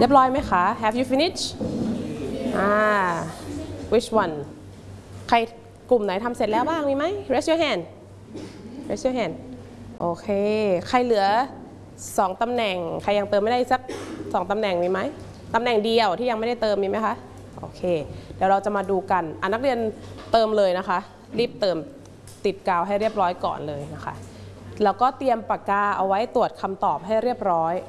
รียบร้อยไหมคะ Have you finished which one ใครกลุ่มไหนทำเสร็จแล้วบ้างมีไหม Raise your hand Raise your hand โอเคใครเหลือ2ตำแหน่งใครยังเติมไม่ได้สัก2ตำแหน่งมีไหมตำแหน่งเดียวที่ยังไม่ได้เติมมีไหมคะโอเคเดี๋ยวเราจะมาดูกันนักเรียนเติมเลยนะคะรีบเติมติดกาวให้เรียบร้อยก่อนเลยนะคะแล้วก็เตรียมปากกาเอาไว้ตรวจคำตอบให้เรียบร้อย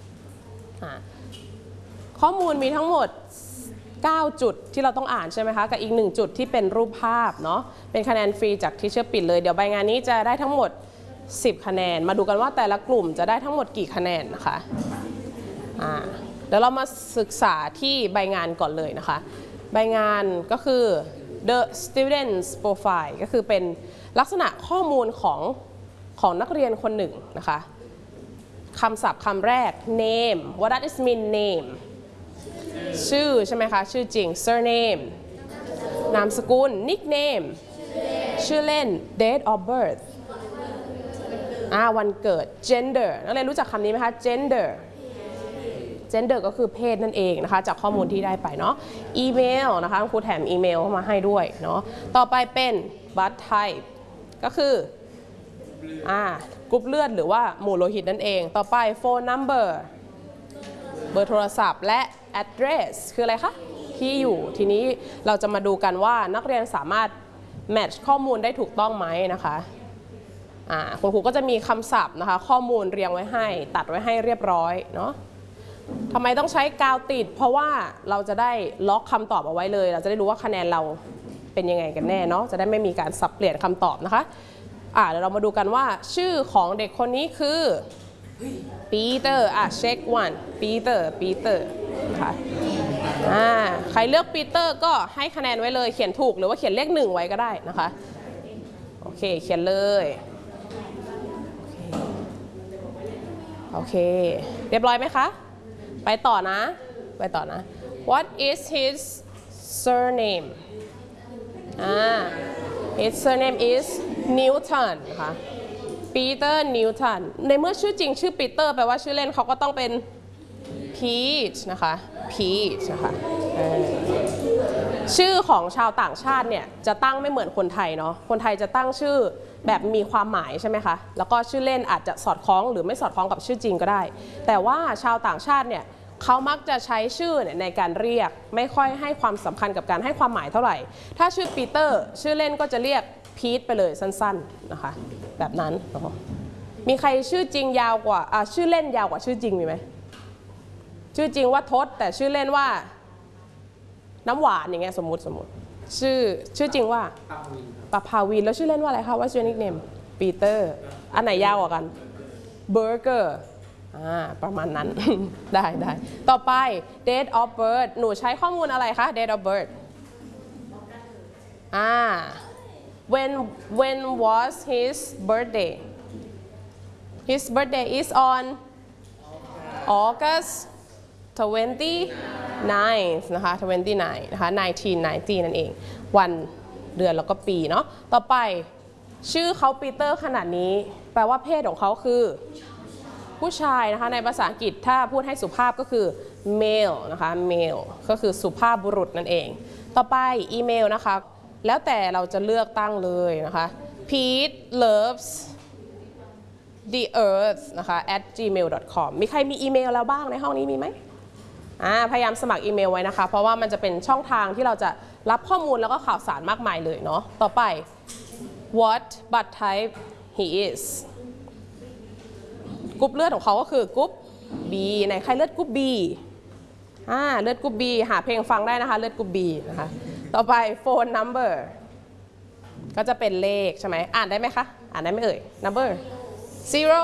ข้อมูลมีทั้งหมด9 จุดที่เราต้องอ่านใช่ไหมคะกับอีก1จุดที่เป็นรูปภาพเนาะเป็นคะแนนฟรีจากทีเชอร์ปิดเลยเดี๋ยวใบงานนี้จะได้ทั้งหมด10คะแนนมาดูกันว่าแต่ละกลุ่มจะได้ทั้งหมดกี่คะแนนนะคะเดี๋ยวเรามาศึกษาที่ใบงานก่อนเลยนะคะใบงานก็คือ the student's profile ก็คือเป็นลักษณะข้อมูลของนักเรียนคนหนึ่งนะคะคำศัพท์คำแรก name what does it mean name ชื่อใช่ไหมคะชื่อจริง surname นามสกุล nickname ชื่อเล่น date of birth วันเกิด gender นักเรียนรู้จักคำนี้ไหมคะ gender ก็คือเพศนั่นเองนะคะจากข้อมูลที่ได้ไปเนาะอีเมลนะคะครูแถมอีเมลเข้ามาให้ด้วยเนาะต่อไปเป็น blood type ก็คือกรุ๊ปเลือดหรือว่าหมู่โลหิตนั่นเองต่อไป phone number เบอร์โทรศัพท์และ address คืออะไรคะที่อยู่ทีนี้เราจะมาดูกันว่านักเรียนสามารถ match ข้อมูลได้ถูกต้องไหมนะคะคุณครูก็จะมีคำศัพท์นะคะข้อมูลเรียงไว้ให้ตัดไว้ให้เรียบร้อยเนาะทำไมต้องใช้กาวติดเพราะว่าเราจะได้ล็อกคำตอบเอาไว้เลยเราจะได้รู้ว่าคะแนนเราเป็นยังไงกันแน่เนาะจะได้ไม่มีการสับเปลี่ยนคำตอบนะคะเดี๋ยวเรามาดูกันว่าชื่อของเด็กคนนี้คือปีเตอร์เช็ควันปีเตอร์นะคะใครเลือกปีเตอร์ก็ให้คะแนนไว้เลยเขียนถูกหรือว่าเขียนเลข1ไว้ก็ได้นะคะโอเคเขียนเลยโอเคเรียบร้อยไหมคะไปต่อนะ What is his surname his surname is Newton นะคะปีเตอร์นิวตันในเมื่อชื่อจริงชื่อปีเตอร์แปลว่าชื่อเล่นเขาก็ต้องเป็นพีชนะคะชื่อของชาวต่างชาติเนี่ยจะตั้งไม่เหมือนคนไทยเนาะคนไทยจะตั้งชื่อแบบมีความหมายใช่ไหมคะแล้วก็ชื่อเล่นอาจจะสอดคล้องหรือไม่สอดคล้องกับชื่อจริงก็ได้แต่ว่าชาวต่างชาติเนี่ยเขามักจะใช้ชื่อในการเรียกไม่ค่อยให้ความสำคัญกับการให้ความหมายเท่าไหร่ถ้าชื่อปีเตอร์ชื่อเล่นก็จะเรียกพีทไปเลยสั้นๆนะคะแบบนั้นมีใครชื่อจริงยาวกว่าชื่อเล่นยาวกว่าชื่อจริงมีไหมชื่อจริงว่าทศแต่ชื่อเล่นว่าน้ำหวานอย่างเงี้ยสมมติชื่อจริงว่าปภาวินแล้วชื่อเล่นว่าอะไรคะว่าชื่อนิกเนมปีเตอร์อันไหนยาวกว่ากันเบอร์เกอร์ประมาณนั้น ได้ต่อไป date of birth หนูใช้ข้อมูลอะไรคะ date of birth when was his birthday his birthday is on August 29 นะคะ29นะคะ1990นั่นเองวันเดือนแล้วก็ปีเนาะต่อไปชื่อเขาปีเตอร์ขนาดนี้แปลว่าเพศของเขาคือผู้ชายนะคะในภาษาอังกฤษถ้าพูดให้สุภาพก็คือ male นะคะ male ก็คือสุภาพบุรุษนั่นเองต่อไปอีเมลนะคะแล้วแต่เราจะเลือกตั้งเลยนะคะ Pete loves the earth นะคะ @gmail.com มีใครมีอีเมลแล้วบ้างในห้องนี้มีไหมพยายามสมัครอีเมลไว้นะคะเพราะว่ามันจะเป็นช่องทางที่เราจะรับข้อมูลแล้วก็ข่าวสารมากมายเลยเนาะต่อไป what blood type he is กรุ๊ปเลือดของเขาก็คือกรุ๊ป B ไหนใครเลือดกรุ๊ป B เลือดกรุ๊ป B หาเพลงฟังได้นะคะเลือดกรุ๊ป B นะคะต่อไป phone number ก็จะเป็นเลขใช่ไหมอ่านได้ไหมคะอ่านได้ไหมเอ่ย number 0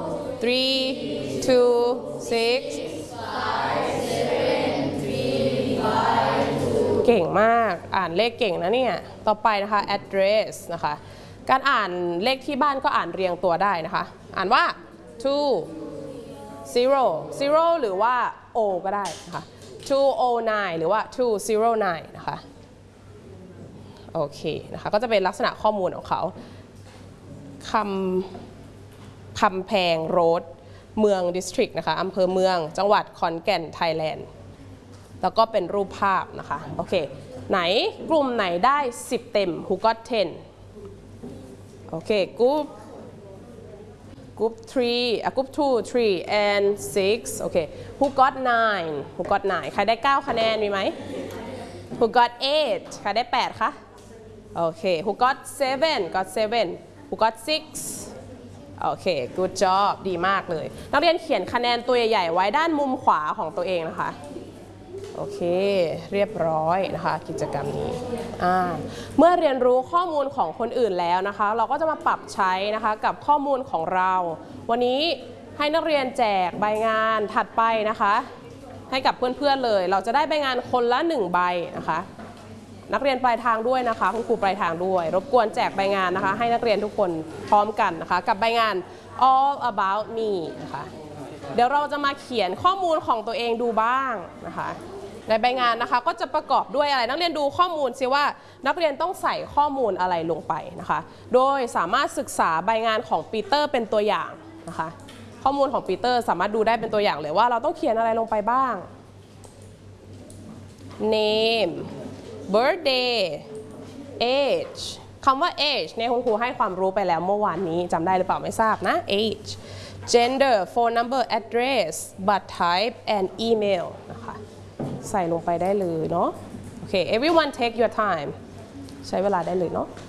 3 2 6 เก่งมากอ่านเลขเก่งนะเนี่ยต่อไปนะคะ address นะคะการอ่านเลขที่บ้านก็อ่านเรียงตัวได้นะคะอ่านว่า 2 0 หรือว่า O ก็ได้นะคะ209หรือว่า209นะคะโอเคนะคะก็จะเป็นลักษณะข้อมูลของเขาคำแพงโรดเมือง district นะคะอำเภอเมืองจังหวัดขอนแก่นไทยแลนด์แล้วก็เป็นรูปภาพนะคะโอเคไหนกลุ่มไหนได้10เต็ม who got 10โอเคgroup 3 group 2 3 and 6โอเค who got 9 who got 9ใครได้9คะแนนมีไหม who got 8ใครได้8คะโอเค who got 7 who got 6โอเค good job ดีมากเลยนักเรียนเขียนคะแนนตัวใหญ่ๆไว้ด้านมุมขวาของตัวเองนะคะโอเคเรียบร้อยนะคะกิจกรรมนี้เมื่อเรียนรู้ข้อมูลของคนอื่นแล้วนะคะเราก็จะมาปรับใช้นะคะกับข้อมูลของเราวันนี้ให้นักเรียนแจกใบงานถัดไปนะคะให้กับเพื่อนๆเลยเราจะได้ใบงานคนละ1ใบนะคะนักเรียนปลายทางด้วยนะคะคุณครูปลายทางด้วยรบกวนแจกใบงานนะคะให้นักเรียนทุกคนพร้อมกันนะคะกับใบงาน all about me นะคะเดี๋ยวเราจะมาเขียนข้อมูลของตัวเองดูบ้างนะคะในใบงานนะคะก็จะประกอบด้วยอะไรนักเรียนดูข้อมูลซิว่านักเรียนต้องใส่ข้อมูลอะไรลงไปนะคะโดยสามารถศึกษาใบงานของปีเตอร์เป็นตัวอย่างนะคะข้อมูลของปีเตอร์สามารถดูได้เป็นตัวอย่างเลยว่าเราต้องเขียนอะไรลงไปบ้าง name birthday age คำว่า age เนี่ยคุณครูให้ความรู้ไปแล้วเมื่อวานนี้จำได้หรือเปล่าไม่ทราบนะ age gender phone number address บัตร type and email นะคะใส่ลงไปได้เลยเนาะโอเค everyone take your time ใช้เวลาได้เลยเนาะ